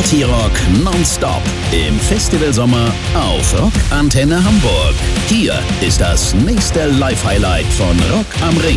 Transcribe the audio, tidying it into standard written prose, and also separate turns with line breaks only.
Party Rock nonstop im Festivalsommer auf Rock Antenne Hamburg. Hier ist das nächste Live-Highlight von Rock am Ring.